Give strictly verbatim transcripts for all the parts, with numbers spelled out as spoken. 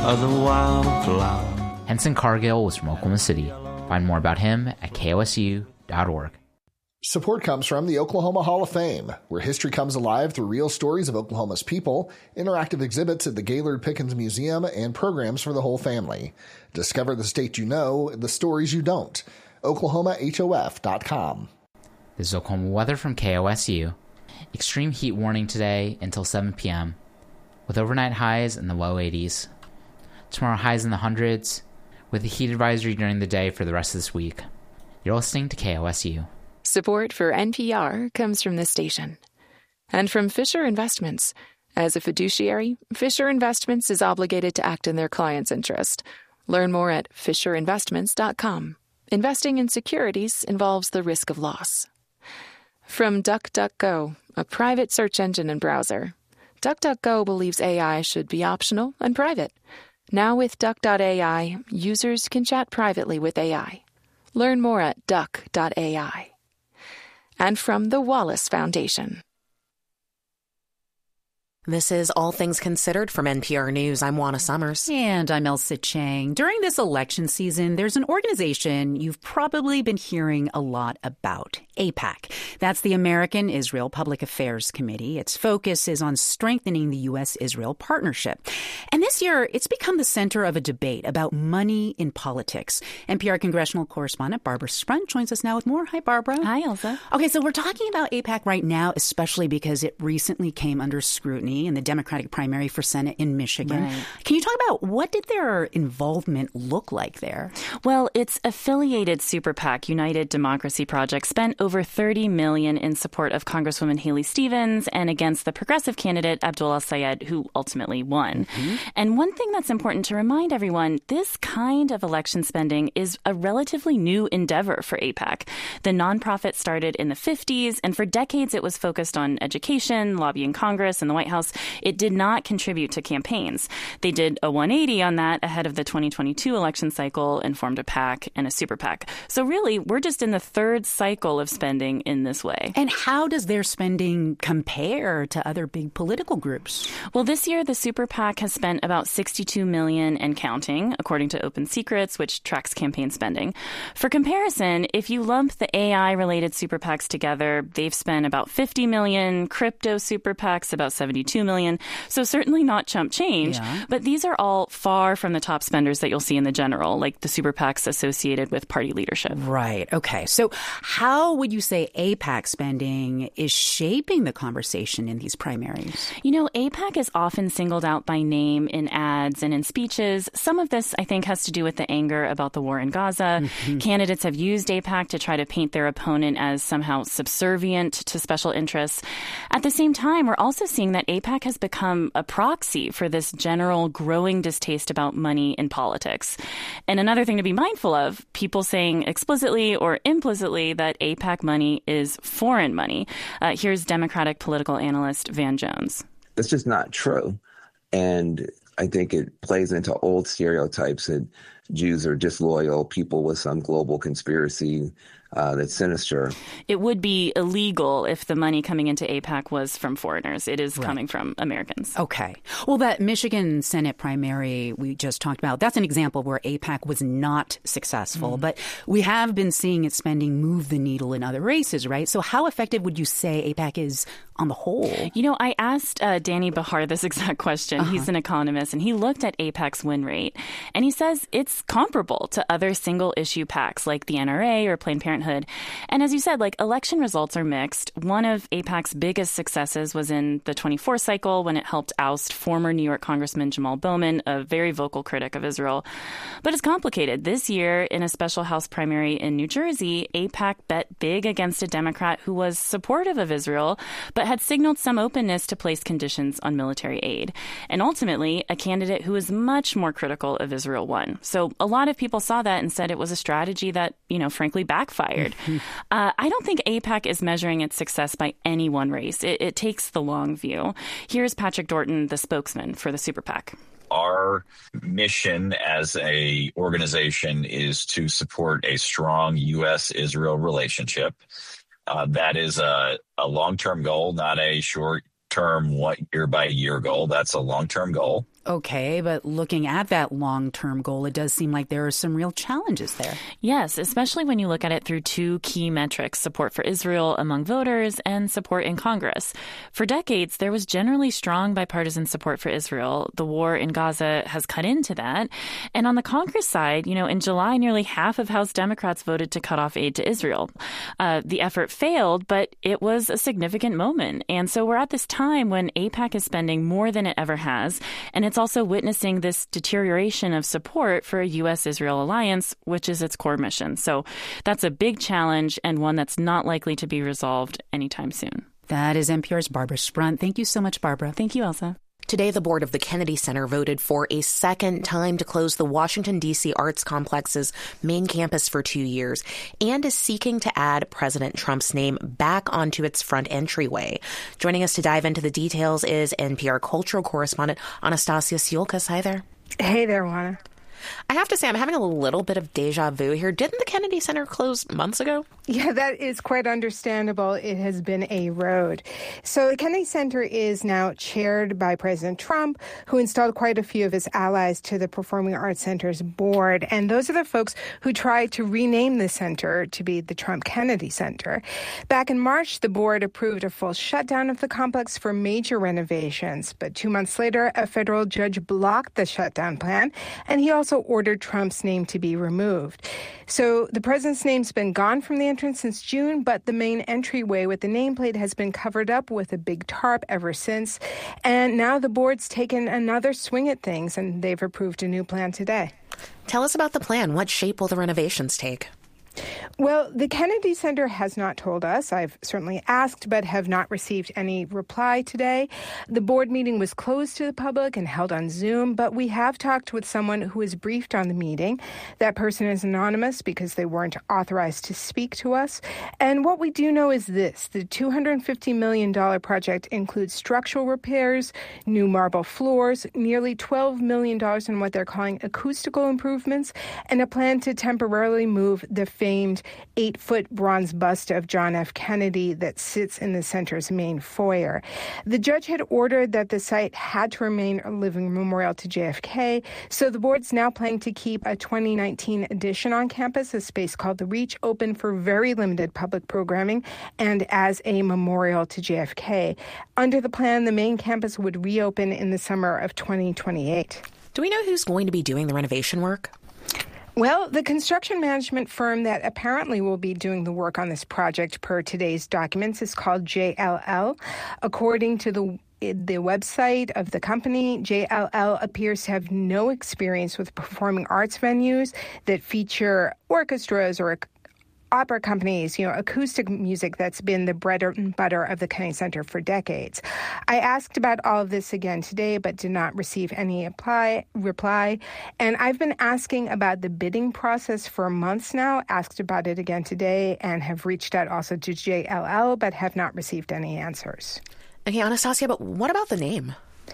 of the wildflower. Henson Cargill was from Oklahoma City. Find more about him at K O S U dot org. Support comes from the Oklahoma Hall of Fame, where history comes alive through real stories of Oklahoma's people, interactive exhibits at the Gaylord Pickens Museum, and programs for the whole family. Discover the state you know, the stories you don't. Oklahoma H O F dot com. This is Oklahoma weather from K O S U. Extreme heat warning today until seven p.m. with overnight highs in the low eighties. Tomorrow highs in the hundreds, with a heat advisory during the day for the rest of this week. You're listening to K O S U. Support for N P R comes from this station. And from Fisher Investments. As a fiduciary, Fisher Investments is obligated to act in their client's interest. Learn more at fisher investments dot com. Investing in securities involves the risk of loss. From DuckDuckGo, a private search engine and browser. DuckDuckGo believes A I should be optional and private. Now with Duck dot A I, users can chat privately with A I. Learn more at duck dot A I. And from the Wallace Foundation. This is All Things Considered from N P R News. I'm Juana Summers. And I'm Elsa Chang. During this election season, there's an organization you've probably been hearing a lot about, AIPAC. That's the American Israel Public Affairs Committee. Its focus is on strengthening the U S Israel partnership. And this year, it's become the center of a debate about money in politics. N P R congressional correspondent Barbara Sprunt joins us now with more. Hi, Barbara. Hi, Elsa. Okay, so we're talking about AIPAC right now, especially because it recently came under scrutiny in the Democratic primary for Senate in Michigan. Right. Can you talk about what did their involvement look like there? Well, its affiliated super PAC, United Democracy Project, spent over thirty million dollars in support of Congresswoman Haley Stevens and against the progressive candidate Abdullah Sayed, who ultimately won. Mm-hmm. And one thing that's important to remind everyone, this kind of election spending is a relatively new endeavor for AIPAC. The nonprofit started in the fifties, and for decades it was focused on education, lobbying Congress and the White House. It did not contribute to campaigns. They did a one eighty on that ahead of the twenty twenty-two election cycle and formed a PAC and a super PAC. So really, we're just in the third cycle of spending in this way. And how does their spending compare to other big political groups? Well, this year, the super PAC has spent about sixty-two million dollars and counting, according to Open Secrets, which tracks campaign spending. For comparison, if you lump the A I-related super PACs together, they've spent about fifty million dollars, crypto super PACs about seventy-two million dollars. So certainly not chump change, yeah. But these are all far from the top spenders that you'll see in the general, like the super PACs associated with party leadership. Right. Okay. So how would you say AIPAC spending is shaping the conversation in these primaries? You know, AIPAC is often singled out by name in ads and in speeches. Some of this, I think, has to do with the anger about the war in Gaza. Mm-hmm. Candidates have used AIPAC to try to paint their opponent as somehow subservient to special interests. At the same time, we're also seeing that AIPAC has become a proxy for this general growing distaste about money in politics. And another thing to be mindful of, people saying explicitly or implicitly that AIPAC money is foreign money. Uh, here's Democratic political analyst Van Jones. That's just not true. And I think it plays into old stereotypes that Jews are disloyal, people with some global conspiracy uh, that's sinister. It would be illegal if the money coming into AIPAC was from foreigners. It is right. coming from Americans. Okay. Well, that Michigan Senate primary we just talked about, that's an example where AIPAC was not successful. Mm. But we have been seeing its spending move the needle in other races, right? So how effective would you say AIPAC is on the whole? You know, I asked uh, Danny Bahar this exact question. Uh-huh. He's an economist, and he looked at AIPAC's win rate. And he says it's comparable to other single-issue PACs like the N R A or Planned Parenthood. And as you said, like, election results are mixed. One of AIPAC's biggest successes was in the twenty-four cycle when it helped oust former New York Congressman Jamal Bowman, a very vocal critic of Israel. But it's complicated. This year, in a special House primary in New Jersey, AIPAC bet big against a Democrat who was supportive of Israel, but had signaled some openness to place conditions on military aid. And ultimately, a candidate who is much more critical of Israel won. So a lot of people saw that and said it was a strategy that, you know, frankly backfired. uh, I don't think AIPAC is measuring its success by any one race. It, it takes the long view. Here's Patrick Dorton, the spokesman for the Super PAC. Our mission as a organization is to support a strong U S Israel relationship. Uh, that is a, a long-term goal, not a short-term, one year by year goal. That's a long-term goal. Okay, but looking at that long-term goal, it does seem like there are some real challenges there. Yes, especially when you look at it through two key metrics, support for Israel among voters and support in Congress. For decades, there was generally strong bipartisan support for Israel. The war in Gaza has cut into that. And on the Congress side, you know, in July, nearly half of House Democrats voted to cut off aid to Israel. Uh, the effort failed, but it was a significant moment. And so we're at this time when AIPAC is spending more than it ever has, and it's also witnessing this deterioration of support for a U S Israel alliance, which is its core mission. So that's a big challenge and one that's not likely to be resolved anytime soon. That is N P R's Barbara Sprunt. Thank you so much, Barbara. Thank you, Elsa. Today, the board of the Kennedy Center voted for a second time to close the Washington, D C Arts Complex's main campus for two years and is seeking to add President Trump's name back onto its front entryway. Joining us to dive into the details is N P R cultural correspondent Anastasia Siolkas. Hi there. Hey there, Juana. I have to say, I'm having a little bit of deja vu here. Didn't the Kennedy Center close months ago? Yeah, that is quite understandable. It has been a road. So the Kennedy Center is now chaired by President Trump, who installed quite a few of his allies to the Performing Arts Center's board. And those are the folks who tried to rename the center to be the Trump Kennedy Center. Back in March, the board approved a full shutdown of the complex for major renovations. But two months later, a federal judge blocked the shutdown plan, and he also ordered Trump's name to be removed. So the president's name's been gone from the entrance since June, but the main entryway with the nameplate has been covered up with a big tarp ever since. And now the board's taken another swing at things, and they've approved a new plan today. Tell us about the plan. What shape will the renovations take? Well, the Kennedy Center has not told us. I've certainly asked, but have not received any reply today. The board meeting was closed to the public and held on Zoom, but we have talked with someone who was briefed on the meeting. That person is anonymous because they weren't authorized to speak to us. And what we do know is this. The two hundred fifty million dollars project includes structural repairs, new marble floors, nearly twelve million dollars in what they're calling acoustical improvements, and a plan to temporarily move the famed eight-foot bronze bust of John F. Kennedy that sits in the center's main foyer. The judge had ordered that the site had to remain a living memorial to J F K, so the board's now planning to keep a twenty nineteen addition on campus, a space called The Reach, open for very limited public programming and as a memorial to J F K. Under the plan, the main campus would reopen in the summer of twenty twenty-eight. Do we know who's going to be doing the renovation work? Well, the construction management firm that apparently will be doing the work on this project per today's documents is called J L L. According to the the website of the company, J L L appears to have no experience with performing arts venues that feature orchestras or opera companies, you know, acoustic music that's been the bread and butter of the Kennedy Center for decades. I asked about all of this again today, but did not receive any apply, reply. And I've been asking about the bidding process for months now, asked about it again today, and have reached out also to J L L, but have not received any answers. Okay, Anastasia, but what about the name?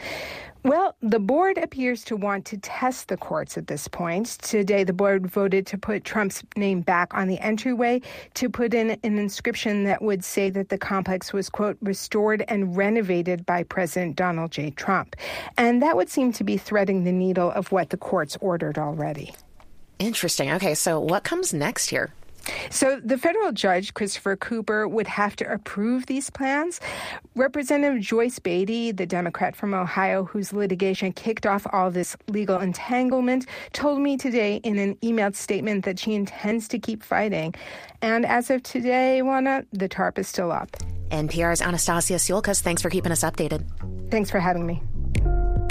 Well, the board appears to want to test the courts at this point. Today, the board voted to put Trump's name back on the entryway, to put in an inscription that would say that the complex was, quote, restored and renovated by President Donald J. Trump. And that would seem to be threading the needle of what the courts ordered already. Interesting. Okay, so what comes next here? So the federal judge, Christopher Cooper, would have to approve these plans. Representative Joyce Beatty, the Democrat from Ohio whose litigation kicked off all this legal entanglement, told me today in an emailed statement that she intends to keep fighting. And as of today, Juana, the tarp is still up. N P R's Anastasia Siolkas, thanks for keeping us updated. Thanks for having me.